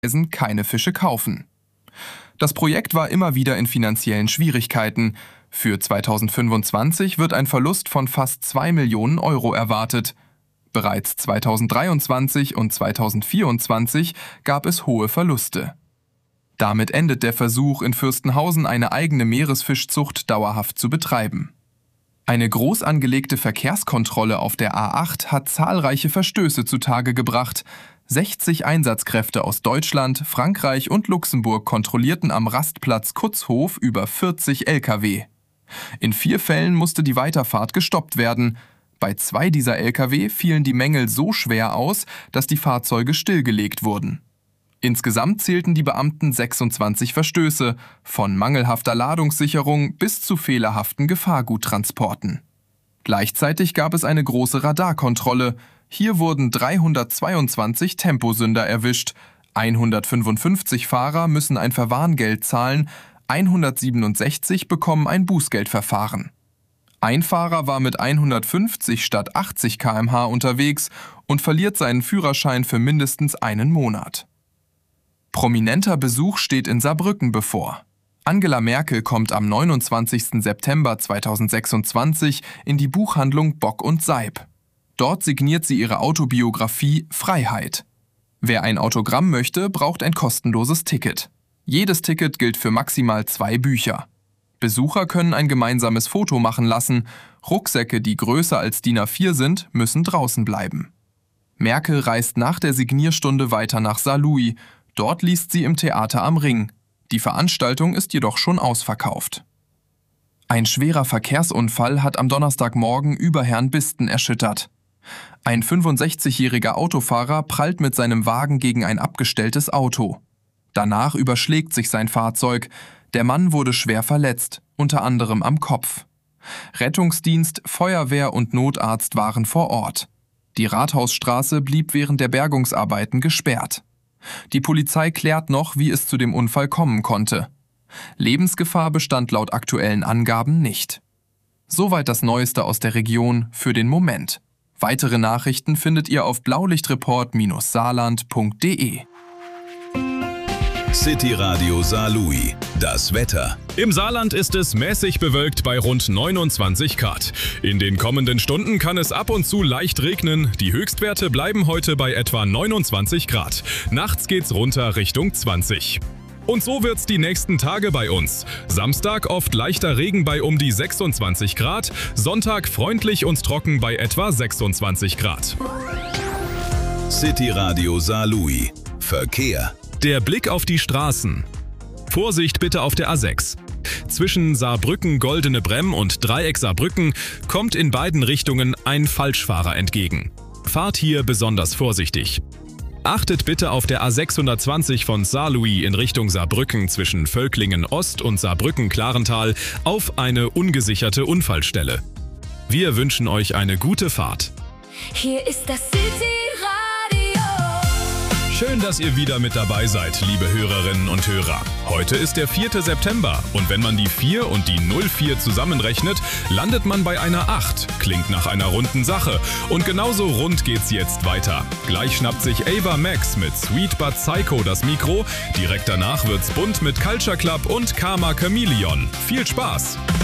keine Fische kaufen. Das Projekt war immer wieder in finanziellen Schwierigkeiten. Für 2025 wird ein Verlust von fast 2 Millionen Euro erwartet. Bereits 2023 und 2024 gab es hohe Verluste. Damit endet der Versuch, in Fürstenhausen eine eigene Meeresfischzucht dauerhaft zu betreiben. Eine groß angelegte Verkehrskontrolle auf der A8 hat zahlreiche Verstöße zutage gebracht. 60 Einsatzkräfte aus Deutschland, Frankreich und Luxemburg kontrollierten am Rastplatz Kutzhof über 40 Lkw. In 4 Fällen musste die Weiterfahrt gestoppt werden. Bei 2 dieser Lkw fielen die Mängel so schwer aus, dass die Fahrzeuge stillgelegt wurden. Insgesamt zählten die Beamten 26 Verstöße, von mangelhafter Ladungssicherung bis zu fehlerhaften Gefahrguttransporten. Gleichzeitig gab es eine große Radarkontrolle. Hier wurden 322 Temposünder erwischt, 155 Fahrer müssen ein Verwarngeld zahlen, 167 bekommen ein Bußgeldverfahren. Ein Fahrer war mit 150 statt 80 km/h unterwegs und verliert seinen Führerschein für mindestens einen Monat. Prominenter Besuch steht in Saarbrücken bevor. Angela Merkel kommt am 29. September 2026 in die Buchhandlung Bock und Seib. Dort signiert sie ihre Autobiografie Freiheit. Wer ein Autogramm möchte, braucht ein kostenloses Ticket. Jedes Ticket gilt für maximal 2 Bücher. Besucher können ein gemeinsames Foto machen lassen. Rucksäcke, die größer als DIN A4 sind, müssen draußen bleiben. Merkel reist nach der Signierstunde weiter nach Saarlouis. Dort liest sie im Theater am Ring. Die Veranstaltung ist jedoch schon ausverkauft. Ein schwerer Verkehrsunfall hat am Donnerstagmorgen Überherrnbisten erschüttert. Ein 65-jähriger Autofahrer prallt mit seinem Wagen gegen ein abgestelltes Auto. Danach überschlägt sich sein Fahrzeug. Der Mann wurde schwer verletzt, unter anderem am Kopf. Rettungsdienst, Feuerwehr und Notarzt waren vor Ort. Die Rathausstraße blieb während der Bergungsarbeiten gesperrt. Die Polizei klärt noch, wie es zu dem Unfall kommen konnte. Lebensgefahr bestand laut aktuellen Angaben nicht. Soweit das Neueste aus der Region für den Moment. Weitere Nachrichten findet ihr auf blaulichtreport-saarland.de. City Radio Saarlouis. Das Wetter. Im Saarland ist es mäßig bewölkt bei rund 29 Grad. In den kommenden Stunden kann es ab und zu leicht regnen. Die Höchstwerte bleiben heute bei etwa 29 Grad. Nachts geht's runter Richtung 20. Und so wird's die nächsten Tage bei uns. Samstag oft leichter Regen bei um die 26 Grad. Sonntag freundlich und trocken bei etwa 26 Grad. City Radio Saarlouis. Verkehr. Der Blick auf die Straßen. Vorsicht bitte auf der A6. Zwischen Saarbrücken-Goldene Bremm und Dreieck Saarbrücken kommt in beiden Richtungen ein Falschfahrer entgegen. Fahrt hier besonders vorsichtig. Achtet bitte auf der A620 von Saarlouis in Richtung Saarbrücken zwischen Völklingen Ost und Saarbrücken-Klarental auf eine ungesicherte Unfallstelle. Wir wünschen euch eine gute Fahrt. Hier ist das City Radio. Schön, dass ihr wieder mit dabei seid, liebe Hörerinnen und Hörer. Heute ist der 4. September und wenn man die 4 und die 04 zusammenrechnet, landet man bei einer 8. Klingt nach einer runden Sache. Und genauso rund geht's jetzt weiter. Gleich schnappt sich Ava Max mit Sweet But Psycho das Mikro. Direkt danach wird's bunt mit Culture Club und Karma Chameleon. Viel Spaß!